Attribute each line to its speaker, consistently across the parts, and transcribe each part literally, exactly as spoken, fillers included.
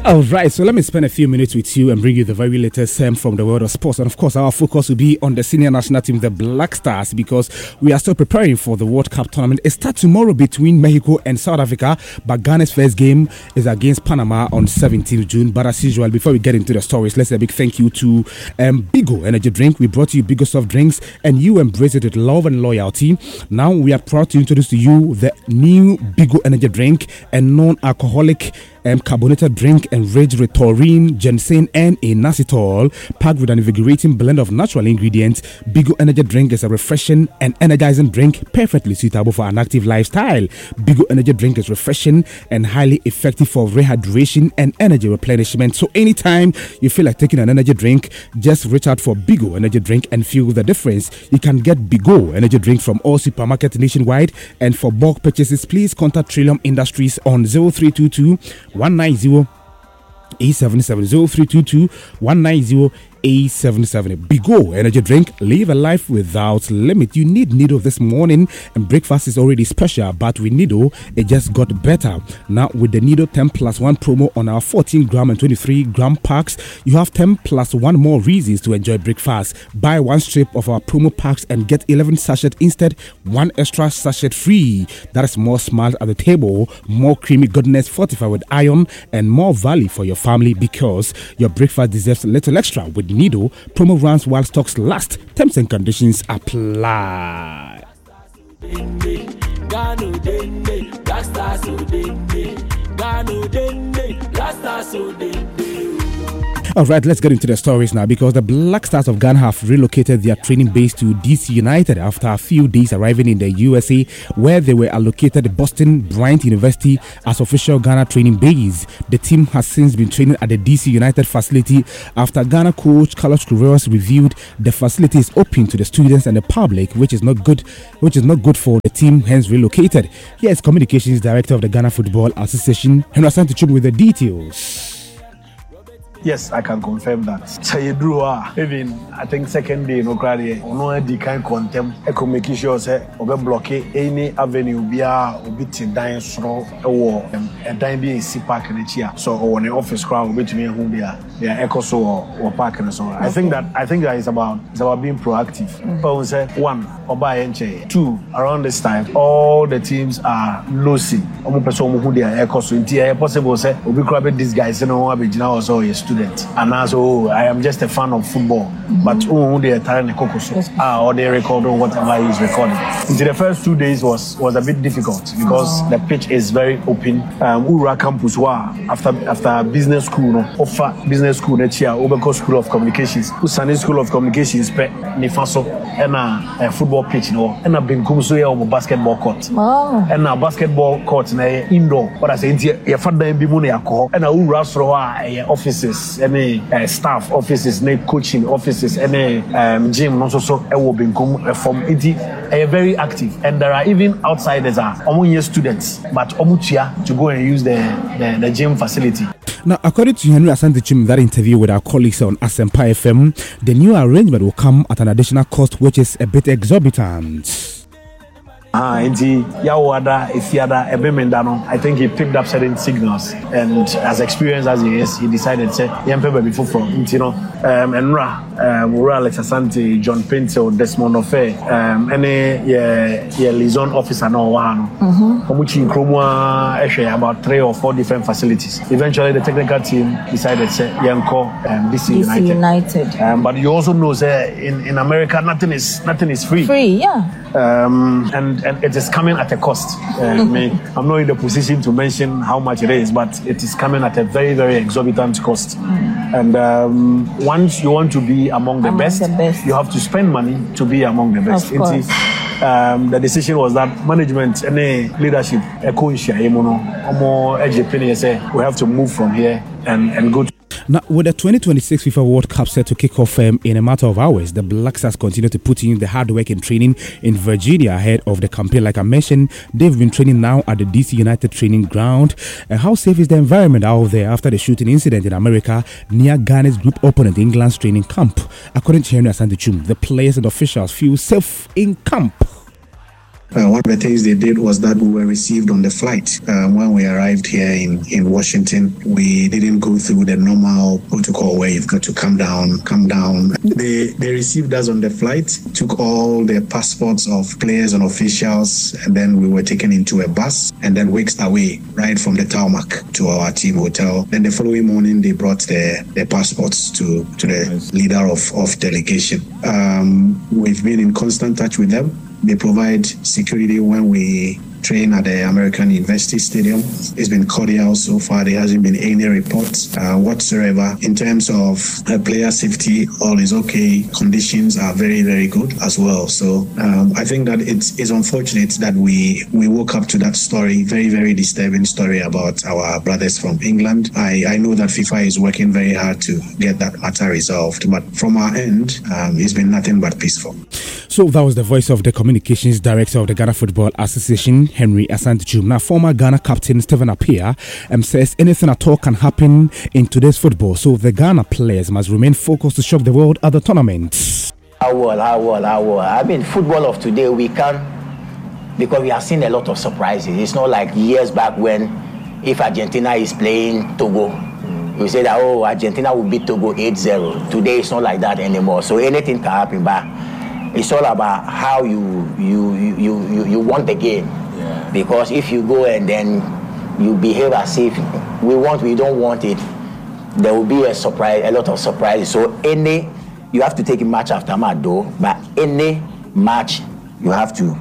Speaker 1: All right, so let me spend a few minutes with you and bring you the very latest um, from the world of sports. And of course, our focus will be on the senior national team, the Black Stars, because we are still preparing for the World Cup tournament. It starts tomorrow between Mexico and South Africa, but Ghana's first game is against Panama on seventeenth of June. But as usual, before we get into the stories, let's say a big thank you to um, Bigo Energy Drink. We brought you Bigo Soft Drinks, and you embrace it with love and loyalty. Now we are proud to introduce to you the new Bigo Energy Drink, a non-alcoholic Um, carbonated drink enriched with taurine, ginseng, and inositol, packed with an invigorating blend of natural ingredients. Bigo Energy Drink is a refreshing and energizing drink, perfectly suitable for an active lifestyle. Bigo Energy Drink is refreshing and highly effective for rehydration and energy replenishment. So anytime you feel like taking an energy drink, just reach out for Bigo Energy Drink and feel the difference. You can get Bigo Energy Drink from all supermarkets nationwide, and for bulk purchases, please contact Trillium Industries on zero three two two one nine zero eight seven seven zero three two two one nine zero eight seven seven. Bigo Energy Drink. Live a life without limit. You need Nido this morning, and breakfast is already special, but with Nido, it just got better. Now, with the Nido ten plus one promo on our fourteen gram and twenty-three gram packs, you have ten plus one more reasons to enjoy breakfast. Buy one strip of our promo packs and get eleven sachets instead, one extra sachet free. That is more smart at the table, more creamy goodness fortified with iron, and more value for your family, because your breakfast deserves a little extra with Nido. Promo runs while stocks last. Terms and conditions apply. All right, let's get into the stories now, because the Black Stars of Ghana have relocated their training base to D C United after a few days arriving in the U S A, where they were allocated Boston Bryant University as official Ghana training base. The team has since been training at the D C United facility after Ghana coach Carlos Queiroz reviewed the facility is open to the students and the public, which is not good, which is not good for the team, hence relocated. Here is Communications Director of the Ghana Football Association, Henry Santichum, with the details.
Speaker 2: Yes, I can confirm that. Sayedrua, even I think second day no crowd, no the kind contempt. I can make sure say obe block any avenue bia obi tin dan soro ewo e dan bi esi park na chia. So on the office crowd obi to me hu bia yeah echo so or park na so. I think that I think that is about it's about being proactive. Mm-hmm. But we say one oba enche, two around this time all the teams are losing. Omo person omo hu dia echo so ntia possible say obi crowd these guys no abegina also yes. And also, I am just a fan of football. Mm-hmm. But who they are telling the cocoso ah, or they record on whatever he is recording. Into the first two days was was a bit difficult because oh. the pitch is very open. Um, Ura campus wa after after business school, no offer business school next year, Obeko School of Communications, Usani School of Communications, pe Nifaso, and a football pitch, no, and a Benkumso ya or basketball court, oh. and a basketball court na indoor. What I say, your father be money alcohol, and a Ura Sroa offices. Any uh, staff offices, any coaching offices, any um, gym, also so will be from it. Are very active, and there are even outsiders are among your students, but omutia to go and use the, the, the gym facility.
Speaker 1: Now, according to Henry Asantichim, that interview with our colleagues on Asempa F M, the new arrangement will come at an additional cost, which is a bit exorbitant.
Speaker 2: Ah, indeed, Yawada, Ifiada, Ebemendano. I think he picked up certain signals, and as experienced as he is, he decided to Yampe before from you know, um, and Ra, um, Ra Alex Asante, John Pinto, Desmond Ofe, um, any yeah, yeah, liaison officer no one. Mm-hmm. Kromwa, about three or four different facilities. Eventually, the technical team decided to Yanko um, D C United.
Speaker 3: United.
Speaker 2: Um, but you also know that in, in America, nothing is nothing is free.
Speaker 3: Free, yeah.
Speaker 2: Um, and, and it is coming at a cost. Uh, I mean, I'm not in the position to mention how much it is, but it is coming at a very, very exorbitant cost. Mm. And um, once you want to be among, the,
Speaker 3: among
Speaker 2: best,
Speaker 3: the best,
Speaker 2: you have to spend money to be among the best.
Speaker 3: Of course.
Speaker 2: Um, the decision was that management and leadership, we have to move from here and, and go to.
Speaker 1: Now, with the twenty twenty-six FIFA World Cup set to kick off um, in a matter of hours, the Black Stars continue to put in the hard work and training in Virginia ahead of the campaign. Like I mentioned, they've been training now at the D C United training ground. Uh, how safe is the environment out there after the shooting incident in America near Ghana's group opponent England's training camp? According to Henry Asantichum, the players and officials feel safe in camp.
Speaker 3: Uh, one of the things they did was that we were received on the flight. Uh, when we arrived here in, in Washington, we didn't go through the normal protocol where you've got to come down, come down. They, they received us on the flight, took all the passports of players and officials, and then we were taken into a bus and then whisked away right from the tarmac to our team hotel. Then the following morning, they brought their, their passports to, to the nice. leader of, of delegation. Um, we've been in constant touch with them. They provide security when we train at the American University Stadium. It's been cordial so far. There hasn't been any reports uh, whatsoever. In terms of uh, player safety, all is okay. Conditions are very, very good as well. So um, I think that it's, it's unfortunate that we, we woke up to that story, very, very disturbing story about our brothers from England. I, I know that FIFA is working very hard to get that matter resolved, but from our end, um, it's been nothing but peaceful.
Speaker 1: So that was the voice of the Communications Director of the Ghana Football Association, Henry Asante-Dwum. Now, former Ghana captain Stephen Appiah um, says anything at all can happen in today's football, so the Ghana players must remain focused to shock the world at the tournament.
Speaker 4: How well, how well, how well. I mean, football of today, we can, because we have seen a lot of surprises. It's not like years back when, if Argentina is playing Togo, we say that, oh, Argentina will beat Togo eight zero. Today, it's not like that anymore. So anything can happen, but it's all about how you you you you, you want the game. Yeah. Because if you go and then you behave as if we want, we don't want it, there will be a surprise, a lot of surprises. So any, you have to take a match after match though, but any match you have to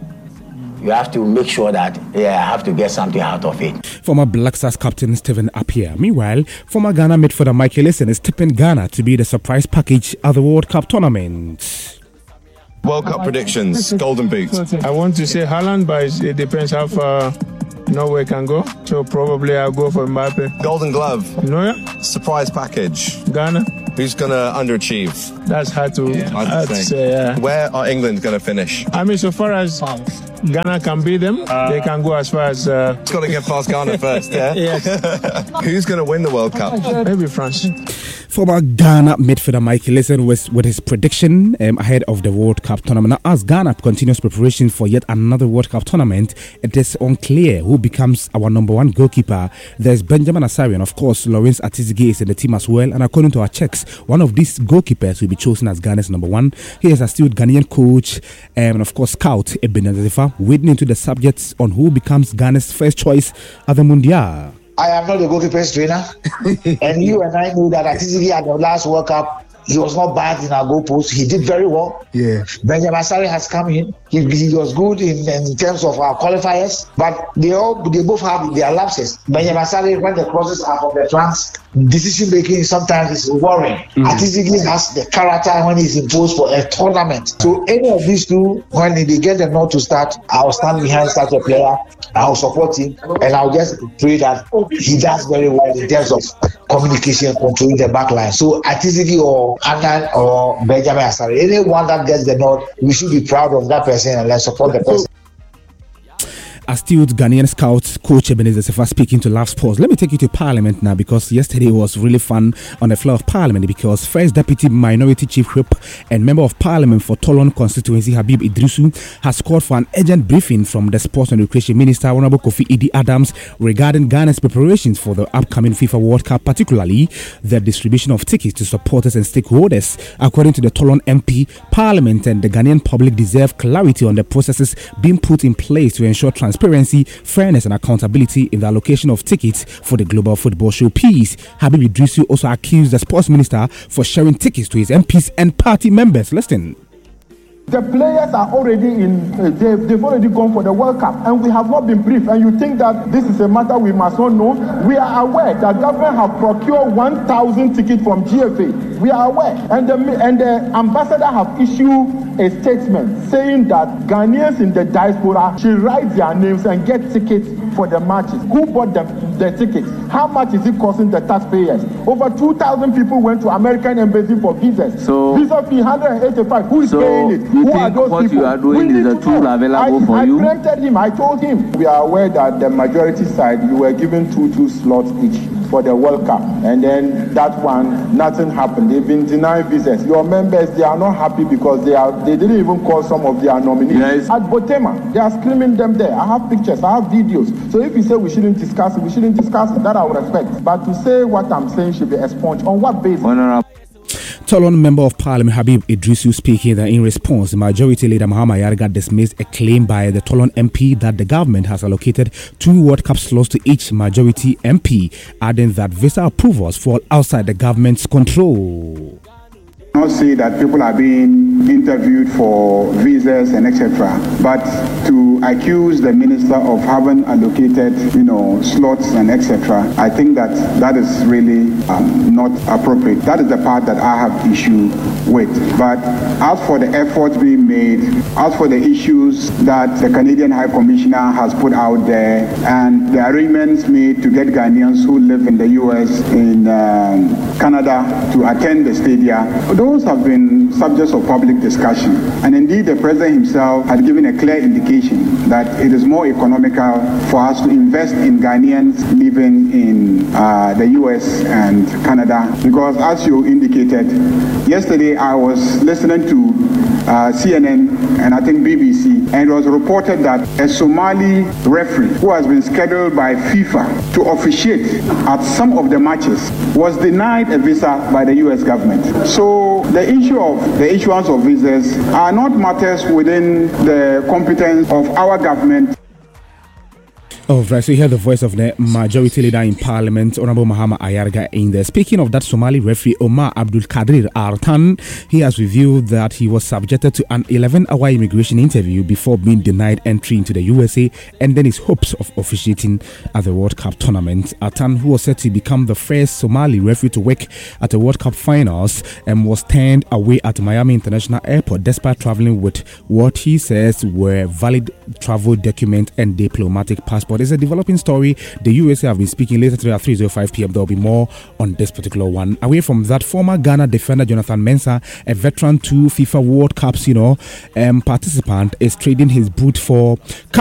Speaker 4: you have to make sure that yeah, I have to get something out of it.
Speaker 1: Former Black Stars captain Stephen Appiah. Meanwhile, former Ghana midfielder Michael Essien is tipping Ghana to be the surprise package at the World Cup tournament.
Speaker 5: World Cup predictions, Golden Boot.
Speaker 6: I want to say Haaland, but it depends how far Norway can go. So probably I'll go for Mbappe.
Speaker 5: Golden Glove.
Speaker 6: Neuer.
Speaker 5: Surprise package.
Speaker 6: Ghana.
Speaker 5: Who's going to underachieve?
Speaker 6: That's hard to, yeah. hard hard to say. Yeah.
Speaker 5: Where are England going to finish?
Speaker 6: I mean, so far as Ghana can beat them, uh, they can go as far as... Uh,
Speaker 5: it's got to get past Ghana first, yeah?
Speaker 6: Yes.
Speaker 5: Who's going to win the World Cup?
Speaker 6: Maybe France.
Speaker 1: Former Ghana midfielder Michael Essien was with his prediction um, ahead of the World Cup tournament. Now, as Ghana continues preparation for yet another World Cup tournament, it is unclear who becomes our number one goalkeeper. There's Benjamin Asare, and of course, Lawrence Atizigi is in the team as well. And according to our checks, one of these goalkeepers will be chosen as Ghana's number one. He is a astute Ghanaian coach um, and of course scout Ebenezer Zifa, wading into the subjects on who becomes Ghana's first choice at the Mundial.
Speaker 7: I am not a goalkeeper's trainer, and you and I know that Atizigi at the last World Cup, he was not bad in our goal post. He did very well.
Speaker 1: Yeah.
Speaker 7: Benjamin Asare has come in. He, he was good in, in terms of our qualifiers, but they all they both have their lapses. Benjamin Asare, when the crosses are from the flanks, decision making sometimes is worrying. Mm-hmm. Atizigi has the character when he's imposed for a tournament. So any of these two, when they get the nod to start, I'll stand behind such a player. I'll support him, and I'll just pray that he does very well in terms of communication, controlling the back line. So Atizigi or Annan or Benjamin Asare, anyone that gets the nod, we should be proud of that person and let's support the person.
Speaker 1: Astute Ghanaian scout coach Ebenezer Zifa speaking to Love Sports. Let me take you to Parliament now, because yesterday was really fun on the floor of Parliament, because First Deputy Minority Chief Whip and Member of Parliament for Tolon constituency Habib Idrisu has called for an urgent briefing from the Sports and Recreation Minister Honorable Kofi Idi Adams regarding Ghana's preparations for the upcoming FIFA World Cup, particularly the distribution of tickets to supporters and stakeholders. According to the Tolon M P, Parliament and the Ghanaian public deserve clarity on the processes being put in place to ensure transparency Transparency, fairness and accountability in the allocation of tickets for the Global Football Showpiece. Habib Idrisu also accused the sports minister for sharing tickets to his M Ps and party members. Listen.
Speaker 8: The players are already in, uh, they've, they've already gone for the World Cup, and we have not been briefed. And you think that this is a matter we must not know? We are aware that government have procured one thousand tickets from G F A. We are aware. And the, and the ambassador have issued a statement saying that Ghanaians in the diaspora should write their names and get tickets for the matches? Who bought the, the tickets? How much is it costing the taxpayers? Over two thousand people went to American embassy for visas.
Speaker 9: So,
Speaker 8: visa fee one hundred eighty-five. Who is
Speaker 9: so
Speaker 8: paying it?
Speaker 9: You
Speaker 8: Who
Speaker 9: think
Speaker 8: are those
Speaker 9: what
Speaker 8: people?
Speaker 9: you are doing is a tool available
Speaker 8: I,
Speaker 9: for
Speaker 8: I
Speaker 9: you?
Speaker 8: I preempted him. I told him. We are aware that the majority side, you were given two two slots each for the World Cup, and then that one, nothing happened. They've been denying visas. Your members, they are not happy because they are they didn't even call some of their nominees.
Speaker 9: Yes.
Speaker 8: At Botema, they are screaming them there. I have pictures, I have videos. So if you say we shouldn't discuss it, we shouldn't discuss it. That I would respect. But to say what I'm saying should be expunged on what basis?
Speaker 9: Honorable.
Speaker 1: Tolon Member of Parliament Habib Idrisu speaking that in response, the Majority Leader Mahama Ayarga dismissed a claim by the Tolon M P that the government has allocated two World Cup slots to each Majority M P, adding that visa approvals fall outside the government's control.
Speaker 10: Not say that people are being interviewed for visas and et cetera, but to accuse the minister of having allocated, you know, slots and et cetera, I think that that is really um, not appropriate. That is the part that I have issue with. But as for the efforts being made, as for the issues that the Canadian High Commissioner has put out there, and the arrangements made to get Ghanaians who live in the U S, in um, Canada, to attend the stadia, those have been subjects of public discussion. And indeed, the President himself had given a clear indication that it is more economical for us to invest in Ghanaians living in uh, the U S and Canada. Because as you indicated, yesterday I was listening to uh, C N N and I think B B C, and it was reported that a Somali referee who has been scheduled by FIFA to officiate at some of the matches was denied a visa by the U S government. So the issue of the issuance of visas are not matters within the competence of our government.
Speaker 1: Oh, right. So you hear the voice of the Majority Leader in Parliament, Honorable Mahama Ayarga, in there. Speaking of that Somali referee, Omar Abdul Kadir Artan, he has revealed that he was subjected to an eleven hour immigration interview before being denied entry into the U S A, and then his hopes of officiating at the World Cup tournament. Artan, who was set to become the first Somali referee to work at the World Cup finals, and was turned away at Miami International Airport despite traveling with what he says were valid travel documents and diplomatic passport. It's a developing story. The U S A have been speaking later today at three oh five p.m. There will be more on this particular one. Away from that, former Ghana defender Jonathan Mensah, a veteran to FIFA World Cups, you know, um, participant, is trading his boot for